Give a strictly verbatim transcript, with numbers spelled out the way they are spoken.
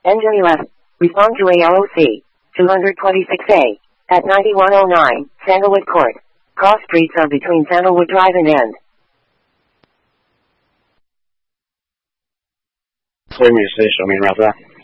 Engine eleven. Respond to A L O C two twenty-six A at ninety-one oh nine Sandalwood Court. Cross streets are between Sandalwood Drive and End. Play me a station, I mean, Rafa.